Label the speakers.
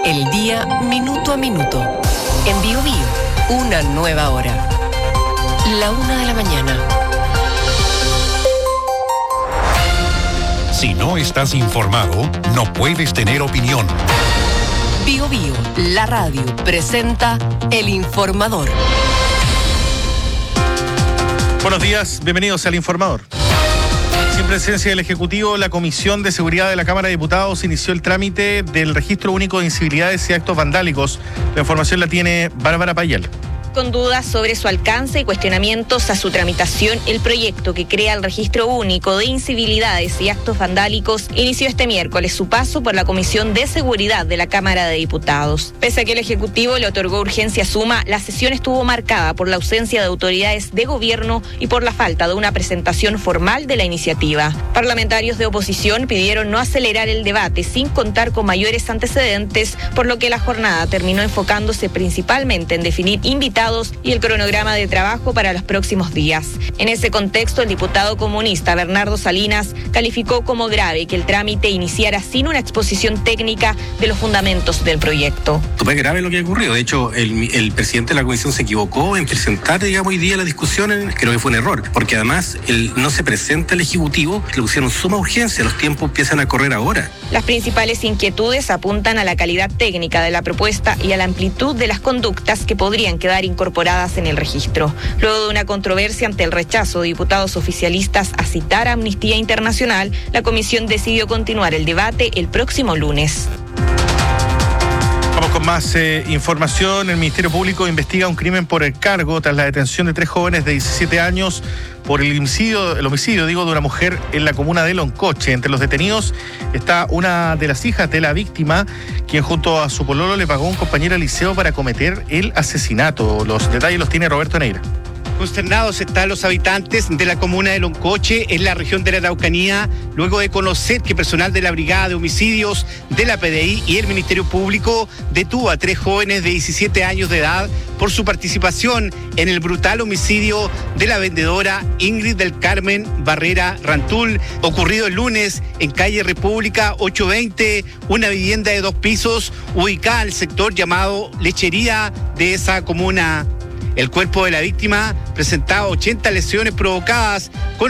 Speaker 1: El día minuto a minuto. En Bio Bio, una nueva hora. 1:00 a.m.
Speaker 2: Si no estás informado, no puedes tener opinión.
Speaker 1: Bio Bio, la radio, presenta El Informador.
Speaker 3: Buenos días, bienvenidos al Informador. Sin presencia del Ejecutivo, la Comisión de Seguridad de la Cámara de Diputados inició el trámite del Registro Único de Incivilidades y Actos Vandálicos. La información la tiene Bárbara Payel.
Speaker 4: Con dudas sobre su alcance y cuestionamientos a su tramitación, el proyecto que crea el Registro Único de Incivilidades y Actos Vandálicos inició este miércoles su paso por la Comisión de Seguridad de la Cámara de Diputados. Pese a que el Ejecutivo le otorgó urgencia suma, la sesión estuvo marcada por la ausencia de autoridades de gobierno y por la falta de una presentación formal de la iniciativa. Parlamentarios de oposición pidieron no acelerar el debate sin contar con mayores antecedentes, por lo que la jornada terminó enfocándose principalmente en definir invitados y el cronograma de trabajo para los próximos días. En ese contexto, el diputado comunista Bernardo Salinas calificó como grave que el trámite iniciara sin una exposición técnica de los fundamentos del proyecto.
Speaker 5: Es grave lo que ha ocurrido. De hecho, el presidente de la comisión se equivocó en presentar, hoy día la discusión. Creo que fue un error, porque además no se presenta el Ejecutivo, le pusieron suma urgencia, los tiempos empiezan a correr ahora.
Speaker 4: Las principales inquietudes apuntan a la calidad técnica de la propuesta y a la amplitud de las conductas que podrían quedar incorporadas en el registro. Luego de una controversia ante el rechazo de diputados oficialistas a citar a Amnistía Internacional, la comisión decidió continuar el debate el próximo lunes.
Speaker 3: Vamos con más información. El Ministerio Público investiga un crimen por encargo tras la detención de 3 jóvenes de 17 años por el homicidio de una mujer en la comuna de Loncoche. Entre los detenidos está una de las hijas de la víctima, quien junto a su pololo le pagó a un compañero de liceo para cometer el asesinato. Los detalles los tiene Roberto Neira.
Speaker 6: Consternados están los habitantes de la comuna de Loncoche, en la región de la Araucanía, luego de conocer que personal de la Brigada de Homicidios de la PDI y el Ministerio Público detuvo a 3 jóvenes de 17 años de edad por su participación en el brutal homicidio de la vendedora Ingrid del Carmen Barrera Rantul, ocurrido el lunes en calle República 820, una vivienda de 2 pisos ubicada en el sector llamado Lechería de esa comuna. El cuerpo de la víctima presentaba 80 lesiones provocadas con